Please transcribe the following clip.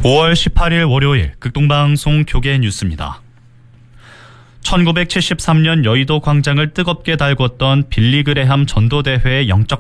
5월 18일 월요일 극동방송 교계 뉴스입니다. 1973년 여의도 광장을 뜨겁게 달궜던 빌리 그레함 전도대회의 영적